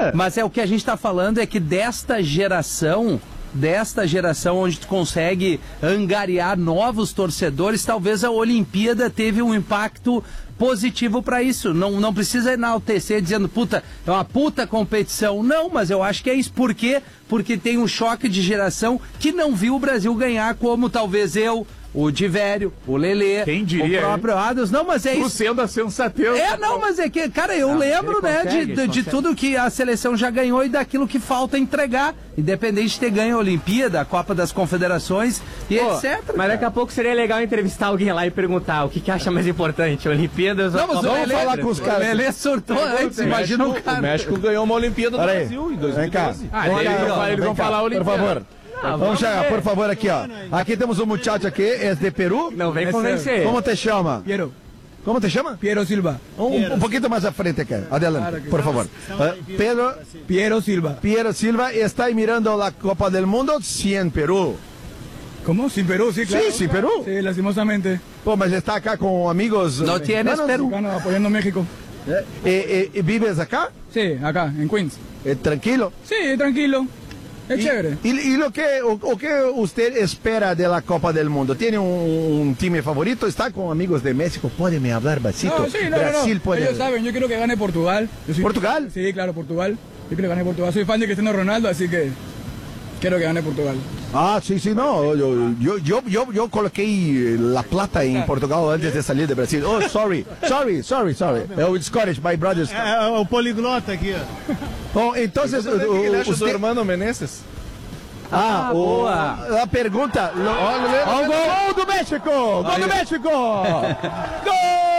Mas é o que a gente tá falando é que desta geração onde tu consegue angariar novos torcedores, talvez a Olimpíada teve um impacto positivo para isso. Não precisa enaltecer dizendo, puta, é uma puta competição. Não, mas eu acho que é isso. Por quê? Porque tem um choque de geração que não viu o Brasil ganhar, como talvez eu, o Divério, o Lelê, quem diria, o próprio Adams. Não, mas é isso. Sendo a sensatez. Não, mas é que, cara, eu lembro, né, de tudo que a seleção já ganhou e daquilo que falta entregar, independente de ter ganho a Olimpíada, a Copa das Confederações e etc. Mas daqui a pouco seria legal entrevistar alguém lá e perguntar o que acha mais importante, Olimpíadas ou Copa? Vamos falar com os caras. O Lelê surtou antes, imagina o cara. O México ganhou uma Olimpíada do Brasil em 2012. Eles vão falar Olimpíada. Por favor. Vamos chegar, por favor, aqui, ó. Aqui temos um muchacho aqui, é de Peru. Não vem convencer. Como te chama? Piero. Como te chama? Piero Silva. Um pouquinho mais à frente aqui. Adelante, por favor. Piero Silva. Piero Silva está mirando a Copa del Mundo sin Perú. ¿Cómo? ¿Sin Perú? Sí, claro. Sí, sin Perú. Sí, lastimosamente. Pô, mas está acá con amigos. No tienes Perú. Apoyando a México. ¿Vives acá? Sí, acá, en Queens. ¿Tranquilo? Sí, tranquilo. Es chévere. ¿Y lo que usted espera de la Copa del Mundo? ¿Tiene un time favorito? ¿Está con amigos de México? ¿Puede hablar basito? No, sí, no. Puede... Ellos saben, yo quiero que gane Portugal. ¿Portugal? Sí, claro, Portugal. Yo quiero que gane Portugal. Soy fan de Cristiano Ronaldo, así que quiero que gane Portugal. Ah, sí, no. Yo coloqué la plata en Portugal antes de salir de Brasil. Oh, sorry. It's Scottish, my brothers. O poliglota aqui, ó. Bom, então, o hermano Menezes. Boa. A pergunta. Gol do México! Gol do México! Gol!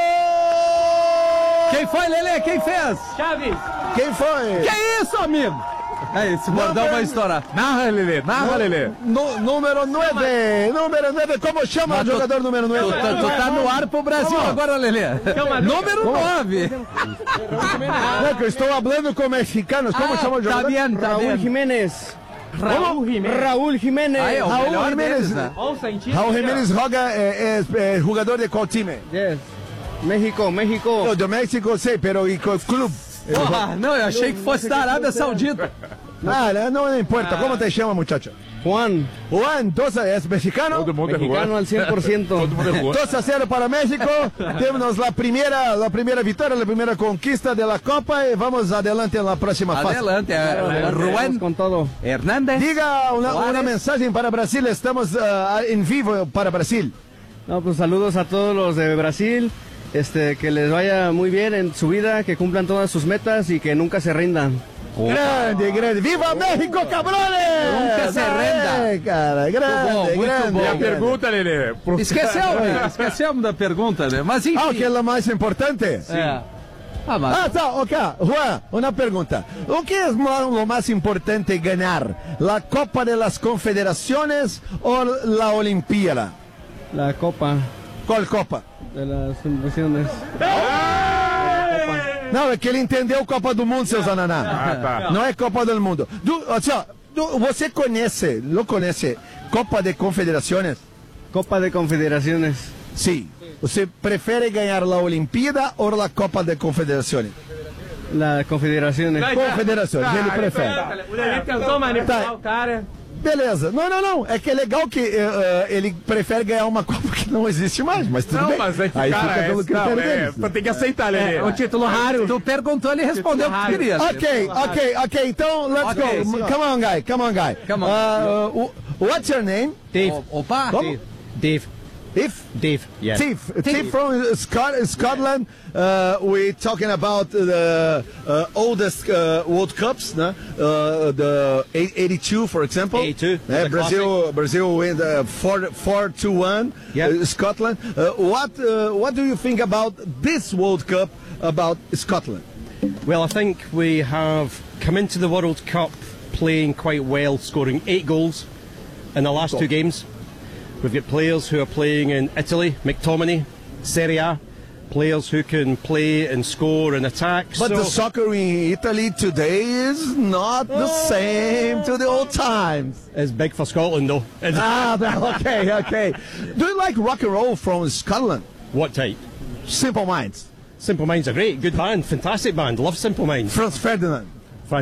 Quem foi, Lelê? Quem fez? Chaves! Quem foi? Que isso, amigo? Esse bordão vai estourar. Narra, Lelê. Número 9. Como chama o jogador número 9? Tu tá no ar pro Brasil agora, Lelê. Número 9. Não, que eu estou falando com mexicanos. Como chama o jogador? Tá bem. Raúl Jiménez. Raúl Jiménez. Ah, é o Raúl melhor Jiménez. deles, né? Raúl Jiménez joga, é jogador de qual time? Yes. México. No, do México, sei, pero e qual clube? Porra, não, eu achei que fosse da Arábia Saudita. No importa. ¿Cómo te llamas, muchacho? Juan, entonces es mexicano. Todo mundo mexicano al 100%. 2-0 para México. Tenemos la primera victoria, la primera conquista de la Copa y vamos adelante en la próxima fase. Adelante, Juan con todo. Hernández. Diga una mensaje para Brasil. Estamos en vivo para Brasil. No, pues saludos a todos los de Brasil. Que les vaya muy bien en su vida, que cumplan todas sus metas y que nunca se rindan. Grande. ¡Viva México, cabrones! Nunca se renda. Cara, grande. E a pergunta, Lelê? Esquecemos da pergunta, né? Mas enfim. Que é a mais importante? Ok. Juan, una pregunta. ¿Qué es lo más importante ganar? ¿La Copa de las Confederaciones o la Olimpiada? La Copa. ¿Cuál Copa? De las Confederaciones. Não, é que ele entendeu Copa do Mundo, seu Zananá. Tá. Não é Copa do Mundo. Você conhece Copa de Confederações? Copa de Confederaciones. Sim. Você prefere ganhar a Olimpíada ou a Copa de Confederações? La Confederaciones. Confederações, ele prefere. O Lelê tentou manipular o cara. Beleza. Não. É que é legal que ele prefere ganhar uma Copa que não existe mais, mas tudo bem. Mas é que, aí cara, fica pelo critério deles. tem que aceitar, Lelê. O título raro. Tu perguntou, ele respondeu o que queria. Ok. Então, let's go. Come on, guy. Come on. What's your name? Dave. Opa. Como? Dave. Dave. Yes. Steve from Scotland. We're talking about the oldest World Cups, né? The 82, for example. 82. Brazil win 4-1. Yeah. Scotland. What do you think about this World Cup about Scotland? Well, I think we have come into the World Cup playing quite well, scoring 8 goals in the last 2 games. We've got players who are playing in Italy, McTominay, Serie A, players who can play and score and attack. But the soccer in Italy today is not the same to the old times. It's big for Scotland, though. Okay. Do you like rock and roll from Scotland? What type? Simple Minds. Simple Minds are great. Good band. Fantastic band. Love Simple Minds. Franz Ferdinand.